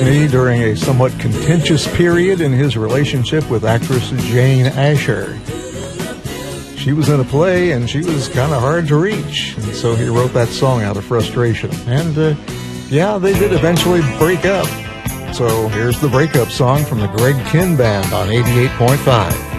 McCartney during a somewhat contentious period in his relationship with actress Jane Asher. She was in a play and she was kind of hard to reach, and so he wrote that song out of frustration. And yeah, they did eventually break up. So here's the breakup song from the Greg Kihn Band on 88.5.